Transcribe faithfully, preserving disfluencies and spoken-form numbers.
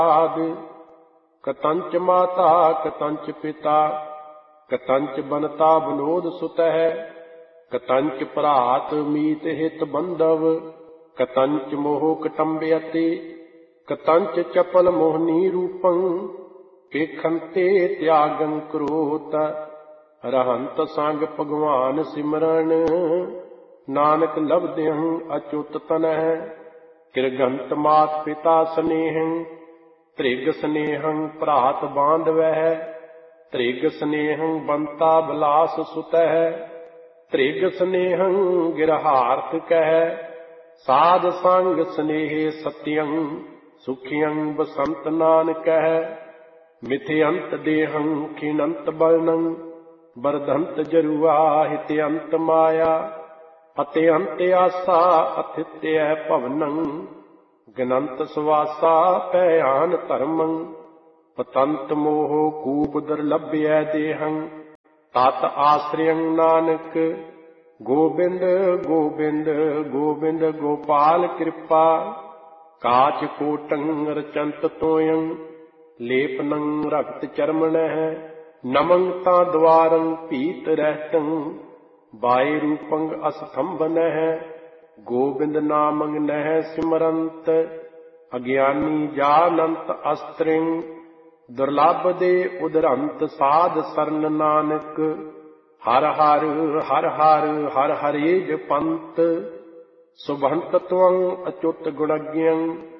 कतंच माता कतंच पिता कतंच बनता विनोद सुतः कतंच भ्रात मीत हित बंधव कतंच मोह कटंबयति कतंच चपल मोहनी रूपं पेखंते त्यागं क्रोत रहंत संग भगवान सिमरन नानक लभदेहं अच्युत तनः किरगंत मात पिता स्नेहं त्रिग स्नेहं भ्रात बांधवः त्रिग स्नेहं बंता बिलास सुतः त्रिग स्नेहं गिरहार्थ कह साध संग स्नेह सत्यं सुखियं बसंत नानकः मिथ्यंत देहं खिनंत बलनं बरधंत जरुआ हित्यंत माया अत्यंत आसा अथित्य भवनं गनंत सुवासा पयान धर्मं पतंत मोह कूप दुर्लभ्य देहं तत आश्रयं नानक गोबिंद गोबिंद गोबिंद गोपाल कृपा काच कोटं रचंत तोयं लेपनं रक्त चर्मणः नमं ता द्वारं पीत रहतं बाय रूपं अस्तंभनः गोबिंद नामं नः सिमरंत अज्ञानी जानंत अस्त्रिं दुर्लभ दे उदरंत साध सरन नानक हर हर हर हर हर हरे जपंत सुभंत त्वं अच्युत गुणज्ञं